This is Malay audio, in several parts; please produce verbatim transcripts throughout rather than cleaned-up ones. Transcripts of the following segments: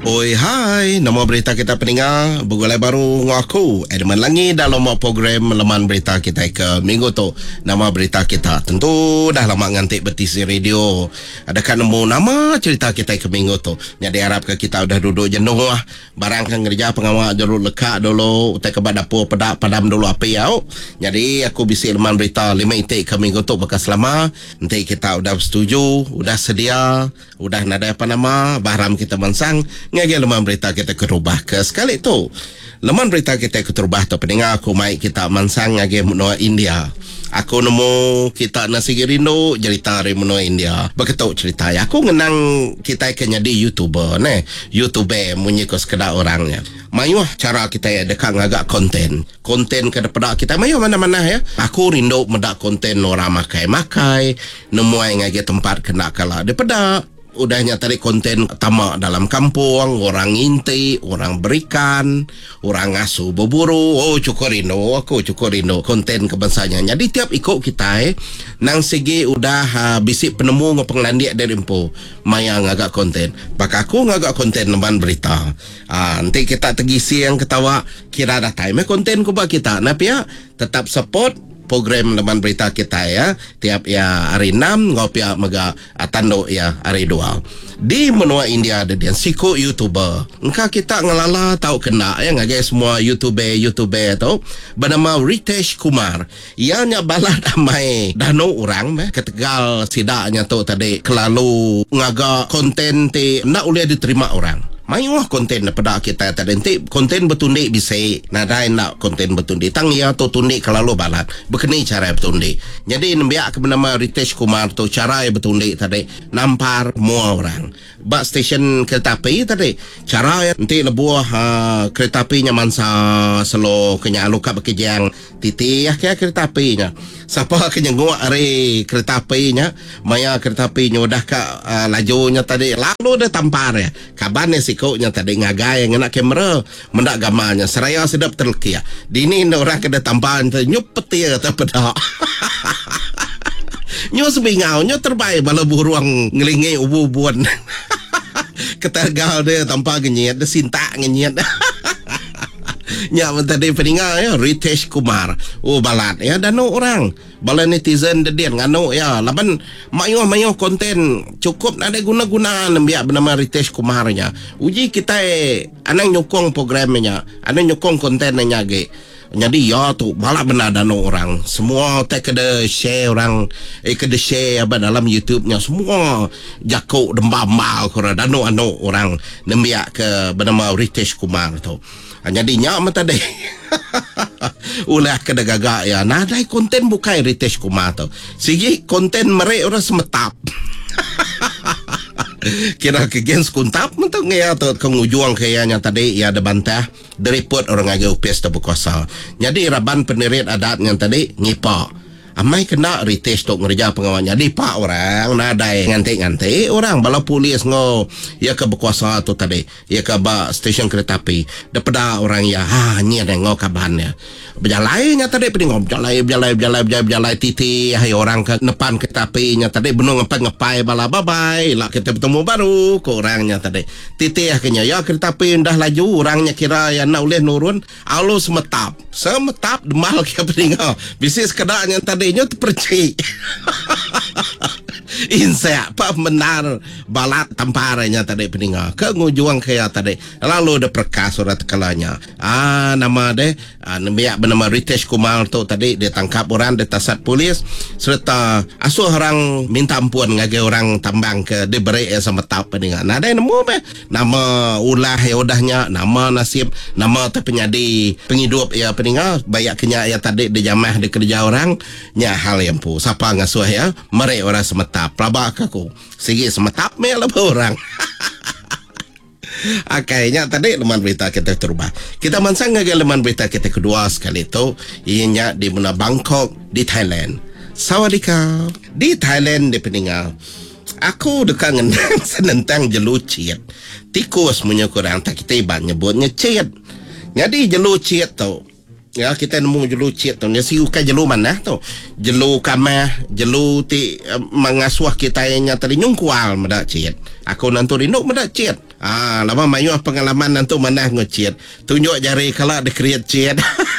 Oi, hai. Nama berita kita pendengar bergulai baru dengan aku Edmund Langi dalam program Laman Berita kita ke minggu tu. Nama berita kita tentu dah lama ngantik betisi radio. Adakah nemu nama cerita kita ke minggu tu? Jadi harap ke kita udah duduk jenuh lah. Barang kan kerja pengawal dulu lekat dulu, utai ke dapur pedak padam dulu api ya. Jadi aku bisi Laman Berita lima itik ke minggu tu bekas lama. Nanti kita udah setuju, udah sedia, udah nada apa nama, baharam kita mensang. Ngagi Laman Berita kita kerubah ke sekali tu. Laman Berita kita kerubah tu pendengar aku mai kita mansang ngagi menua India. Aku nemu kita nasi gerindu cerita dari menua India. Begitu cerita ya. Aku ngenang kita kena di YouTuber ne. YouTuber munyi ko sekedar orangnya. Mayuh cara kita ya dekat ngagak konten. Konten ke depan kita mayuh mana-mana ya. Aku rindu medak konten orang makai-makai. Nemu yang ngagi tempat kena kalah depan udahnya tarik konten tamak dalam kampung, orang inti, orang berikan, orang ngasuh berburu. Oh cukup rindu, aku cukup rindu konten kebangsanya. Jadi tiap ikut kita eh, nang segi udah uh, bisik penemu ngepenglandiak dari empu maya ngagak konten. Bak aku ngagak konten Laman Berita. Ah, nanti kita tegisi yang ketawa kira dah time konten ku bak kita. Nah pihak tetap support program Laman Berita kita ya tiap ya hari enam ngopi mega tando ya hari dua di menua India ada dia siku YouTuber engkau kita ngelala tahu kena ya ngagai semua YouTuber YouTuber tu bernama Ritesh Kumar ianya balad amai dano orang meh ketegal sidaknya tu tadi kelalu ngaga konten ti nak boleh diterima orang. Mayuah konten daripada kita tadi nanti konten bertundi bisa nadai nak konten bertundi tang ya tu tundi kalau balat berkini cara bertundi jadi nambiak ke bernama Ritesh Kumar tu cara bertundi tadi nampar semua orang bak stesen kereta api tadi cara nanti lebuah uh, kereta apinya mansa selo kenya luka bekejang titi ya kaya kereta apinya siapa kenyenguk hari kereta apinya maya kereta apinya udah ke uh, lajunya tadi lalu dia tampar ya kabarnya si koknya tadi ngagai yang nak kamera mendak gambarnya seraya sedap terlekia dini orang kena tamparan nyup petir atau pedak nyo sebingau nyo terbaik bala buruang ngelingi ubu-ubuan ketergal dia tanpa genyet dia sinta genyet nya tadi peninggal ya Ritesh Kumar oh balat ya dano orang bala netizen dedian ngano ya laban mayuh-mayuh konten cukup ada guna-guna biak bernama Ritesh Kumarnya uji kita eh, anang nyokong programnya anang nyokong kontennya ge jadi ya tu balak benar dano orang semua tak kena share orang eh kena share apa dalam YouTube-nya semua jakuk dembam-mal kora dano ano orang nembiak ke bernama Ritesh Kumar tu jadi nyak mata deh ulah kena gagak ya nadai konten bukai Ritesh Kumar tu sigi konten mereka orang semetap kira kegens kuntap mentang ya tu kengujung kayaknya tadi ya ada bantah deriput orang agak upes tak berkuasa jadi raban pendirian adat yang tadi ngipa amai kena Ritesh tu ngerja pengawalnya di pak orang nadai nganti-nganti orang bala polis ngo ya ke berkuasa tu tadi ya ke ba stesen kereta api daripada orang ya ha ni ada ngo kabannya berjalannya tadi peningom berjalan berjalan berjalan berjalan berjalan titi hai orang ke depan kereta apinya tadi benung ngepai-ngepai bala bye-bye lah kita bertemu baru ke orangnya tadi titi akhirnya ya kereta api dah laju orangnya kira ya nak boleh nurun alu semetap semetap demal ke peningom bisnis kedaknya tadi nyo terpercik insya apa benar balat tamparannya tadi peninggal ke ngujung kaya tadi lalu ada perkas surat kalanya ah nama deh ah, nambiak bernama Ritesh Kumar tu tadi dia tangkap orang dia tasat polis serta asuh orang minta ampun ngagai orang tambang ke diberi eh, sama tap peninggal nah ada nemu be nama ulah ya udahnya nama nasib nama tu penyadi penghidup ya peninggal banyak kenya ya tadi dia jamah dia kerja orang nya hal yang pu siapa ngasuh ya mereka orang semetap pelabak aku segi semetap me lah orang kayaknya tadi Laman Berita kita terubah kita mansang ngagai Laman Berita kita kedua sekali itu ianya di mana Bangkok di Thailand sawadika di Thailand di peninggal aku dekat ngendang senentang jelucit tikus punya kurang tak kita iban nyebutnya cit jadi jelucit tu ya kita nemu jelu cik tu dia siukai jelu mana tu jelu kamah jelu ti uh, mengasuh kita nya tadi nyungkual medak cik aku nantu rindu medak cik Ah, lama mayuh pengalaman nantu mana ngocet. Tunjuk jari kalau ada create chat.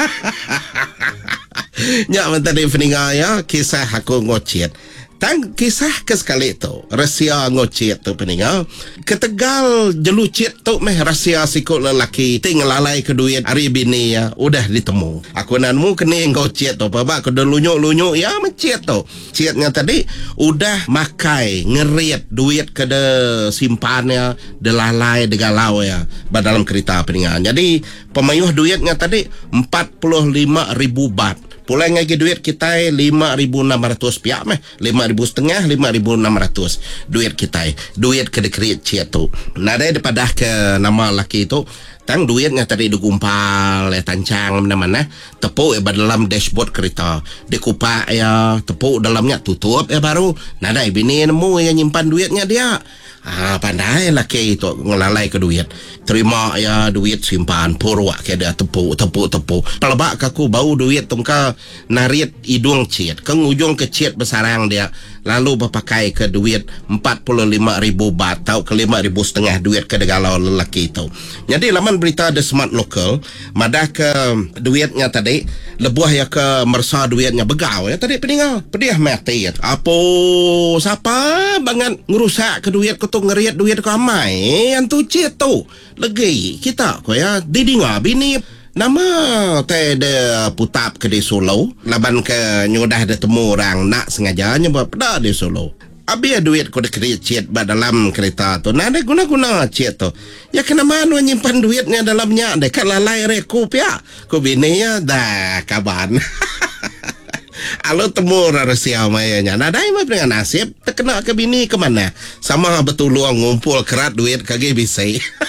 Nyak mentadi peninga ya kisah aku ngocet. Tang kisah ke sekali tu rahsia ngocet tu peninga. Ketegal jelucit tu meh rahsia sikut lelaki ting lalai ke duit hari bini ya udah ditemu. Aku nanmu kena ngocet tu apa aku dah lunyuk-lunyuk ya mencet tu. Cetnya tadi udah makai ngeriat duit ke de simpannya de lalai de galau ya dalam kereta peninga. Jadi pemayuh duitnya tadi empat puluh lima ribu baht. Pulai ngagi duit kita lima ribu enam ratus piak meh. lima ribu setengah, lima ribu enam ratus duit kita. Duit ke dekret cia tu. Nada daripada ke nama laki tu. Tang duitnya tadi digumpal, ya, tancang mana-mana. Tepuk ya dalam dashboard kereta. Dikupak ya, tepuk dalamnya tutup ya baru. Nada bini nemu yang nyimpan duitnya dia. Ah, pandai laki itu ngelalai ke duit. Terima ya duit simpan purwak ke dia tepuk tepuk tepuk. Pelabak kaku bau duit tungka narit hidung ciet. Keng ujung ke ciet besarang dia. Lalu berpakai ke duit empat puluh lima ribu baht tau ke lima ribu setengah duit ke degalau lelaki itu. Jadi laman berita The Smart Local madah ke duitnya tadi lebuah ya ke mersa duitnya begau ya tadi peningal. Pedih mati ya. Apa siapa banget ngerusak ke duit ke tu ngeriat duit ke amai yang tu ciet tu. Lagi kita ko ya didinga bini nama teh de putap ke di Solo laban ke nyudah de temu orang nak sengaja nyebab pada di Solo abi duit ko de kredit ba dalam kereta tu nah ada guna-guna chat tu ya kena manu nyimpan duitnya dalamnya de kan lalai rekup ya ko bini ya dah kaban. Alo temu rahsia mayanya. Nah, dai mah dengan nasib terkena ke bini ke mana? Sama betul luang ngumpul kerat duit kage bisa.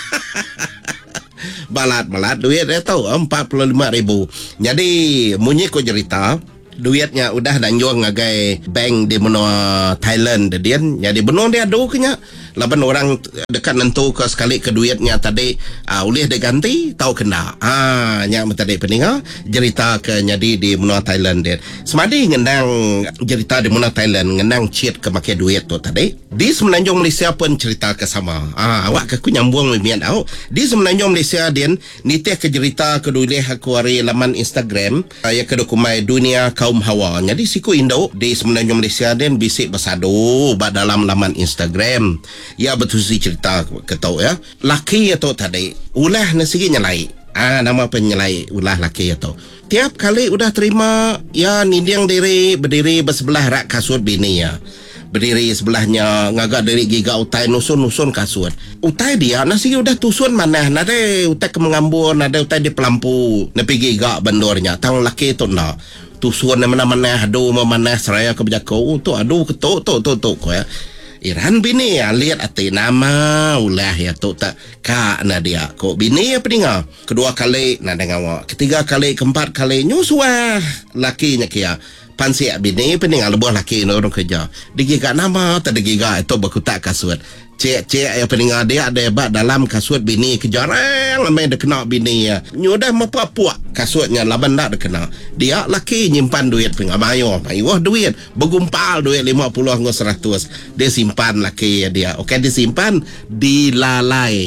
Balat-balat duit dia tahu empat puluh lima ribu. Jadi munyi ko cerita duitnya udah danjuang ngagai bank di benua Thailand dia. Jadi benua dia do kenya laban orang dekat nentu ke sekali ke duitnya tadi uh, ulih diganti tahu kena ah nya tadi peninga cerita ke jadi di benua Thailand dia semadi ngendang cerita di benua Thailand ngendang cheat ke make duit tu tadi di Semenanjung Malaysia pun cerita ke sama ah awak ke aku nyambung mian au di Semenanjung Malaysia dia nitih ke cerita ke dulih aku hari laman Instagram uh, ya ke dokumai dunia kaum hawa jadi siku Indo di Semenanjung Malaysia dia bisik besado ba dalam laman Instagram. Ya betul si cerita ketau ya. Laki itu tadi ulah nasi nyelai. Ah nama penyelai ulah laki itu. Tiap kali udah terima ya nindiang diri berdiri bersebelah rak kasut bini ya. Berdiri sebelahnya ngagak dari giga utai nusun-nusun kasut. Utai dia nasi udah tusun mana nada utai ke mengambur nada utai di pelampu nepi giga bandornya. Tang laki itu nak tusun mana-mana aduh mana seraya ke berjakau tu aduh ketuk tuk tuk tuk ya. Iran bini ya lihat ati nama ulah ya tu tak kak na dia kok bini ya peninga kedua kali na dengawa ketiga kali keempat kali nyusua lakinya kia pansi bini peninga lebuh laki no orang kerja digiga nama tak digiga itu berkutak kasut cek-cek ya peninga dia ada hebat dalam kasut bini kejarang lamai dia kena bini ya nyudah mapuak-puak kasutnya laban tak dia kena dia laki nyimpan duit peninga mayo mayo duit bergumpal duit lima puluh dengan seratus dia simpan laki ya dia okey disimpan dilalai.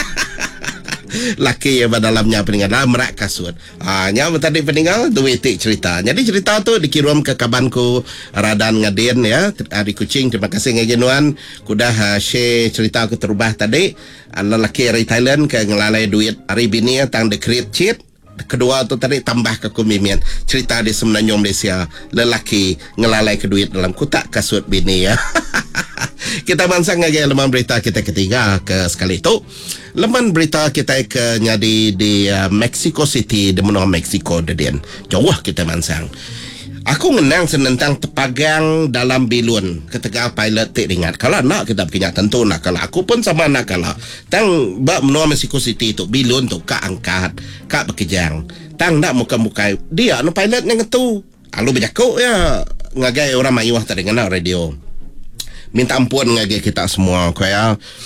Laki yang dalamnya peningal dalam merak kasut. Ah nya tadi peningal duit cerita. Jadi cerita tu dikirim ke kabanku Radan Ngadin ya di Kuching. Terima kasih ngajenuan kudah uh, share cerita aku terubah tadi. Lelaki dari Thailand ke ngelalai duit hari bini tang dekret cheat. Kedua tu tadi tambah ke kumimian cerita di Semenanjung Malaysia lelaki ngelalai ke duit dalam kotak kasut bini ya. Kita mansang lagi leman berita kita ketiga ke sekali itu. Leman berita kita ke nyadi di uh, Mexico City di benua Mexico dedian. Jauh kita mansang. Aku ngenang senentang tepagang dalam bilun ketika pilot tak ingat. Kalau nak kita punya tentu nak kalau aku pun sama nak kalau. Tang bak benua Mexico City tu bilun tu kak angkat, kak berkejang. Tang nak muka-muka dia no pilot yang tu. Alu berjakuk ya ngagai orang mayuah tak dengar radio. Minta ampun ngagi kita semua kaya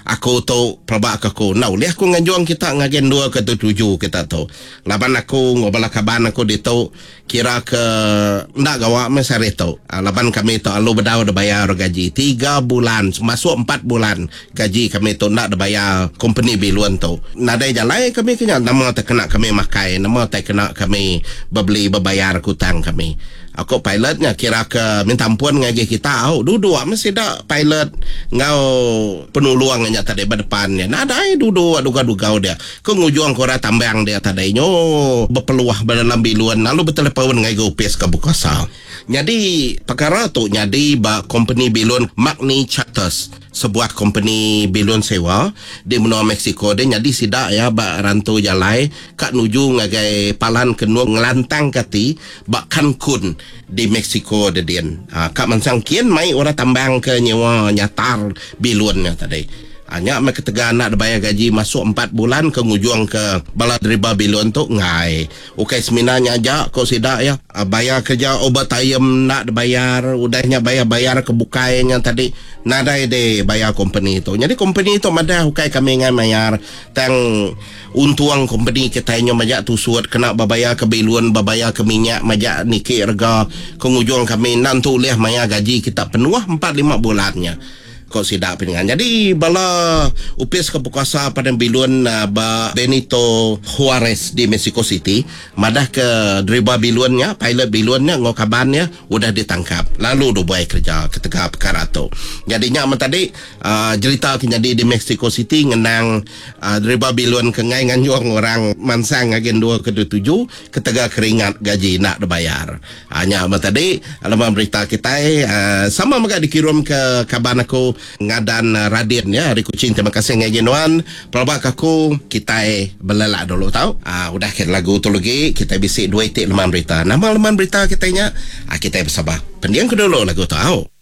aku tu pelabak aku nau lihat aku ngajuang kita ngagen dua ke tujuh kita tu laban aku ngobala kaban aku di tu kira ke ndak gawa mesare tu laban kami tu alu bedau dah bayar gaji tiga bulan masuk empat bulan gaji kami tu ndak dah bayar company biluan tu nadai jalai kami kena nama tak kena kami makai nama tak kena kami beli berbayar hutang kami aku pilotnya kira ke minta ampun ngagi kita oh duduk mesti dak pilot ngau penuluang nya tadi depannya nadai duduk aduga-duga dia ke ngujuang kora tambang dia tadi nyo berpeluah dalam biluan lalu bertelepon ngai gopes ke bukasa jadi perkara tu jadi ba company biluan Magni Charters sebuah company biluan sewa di benua Mexico dia jadi sidak ya ba rantu jalai kak nuju ngagai palan kenua ngelantang kati ba Cancun di Mexico de dian ha, kak mansang kian mai orang tambang ke nyewa nyatar biluannya tadi hanya mereka tegan nak bayar gaji masuk empat bulan ke ngujuang ke balad riba biluan tu ngai ukai seminanya aja kau sidak ya bayar kerja obat ayam nak bayar udahnya bayar-bayar ke bukainya tadi nadai de bayar company itu jadi company itu madah ukai kami ngai bayar tang untuang company kita nyo majak tu suat kena babayar ke biluan babayar ke minyak majak niki harga ke ngujuang kami nantu liah maya gaji kita penuh empat lima bulannya kau sidak peningan. Jadi bala upis kepukuasa pada biluan uh, ba Benito Juarez di Mexico City madah ke driver biluannya pilot biluannya ngau kabannya udah ditangkap lalu do buat kerja ketika perkara tu jadinya amat tadi uh, cerita jadi di Mexico City ngenang uh, driver biluan kengai nganjuang orang mansang agen dua ke tujuh ketika keringat gaji nak dibayar hanya amat tadi alamat berita kita uh, sama mereka dikirim ke kaban aku ngadan uh, Radian ya hari kucing terima kasih ngagenuan pelabak aku kita eh belelak dulu tahu uh, udah kita lagu tu lagi kita bisik dua itik leman berita nama leman berita kita nya uh, kita bersabar pendiam ke dulu lagu tahu